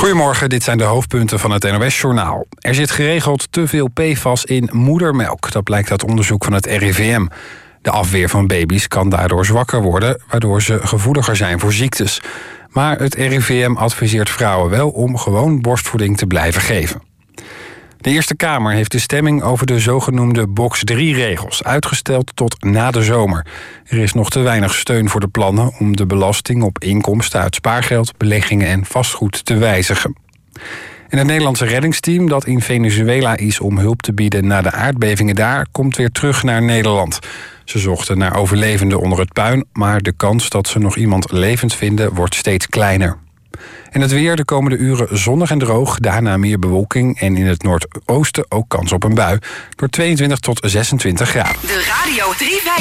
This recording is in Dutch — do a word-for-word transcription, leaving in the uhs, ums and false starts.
Goedemorgen, dit zijn de hoofdpunten van het N O S-journaal. Er zit geregeld te veel P F A S in moedermelk. Dat blijkt uit onderzoek van het R I V M. De afweer van baby's kan daardoor zwakker worden, waardoor ze gevoeliger zijn voor ziektes. Maar het R I V M adviseert vrouwen wel om gewoon borstvoeding te blijven geven. De Eerste Kamer heeft de stemming over de zogenoemde box drie regels uitgesteld tot na de zomer. Er is nog te weinig steun voor de plannen om de belasting op inkomsten uit spaargeld, beleggingen en vastgoed te wijzigen. En het Nederlandse reddingsteam dat in Venezuela is om hulp te bieden na de aardbevingen daar, komt weer terug naar Nederland. Ze zochten naar overlevenden onder het puin, maar de kans dat ze nog iemand levend vinden wordt steeds kleiner. En het weer de komende uren zonnig en droog, daarna meer bewolking en in het noordoosten ook kans op een bui. Door tweeëntwintig tot zesentwintig graden. De Radio drie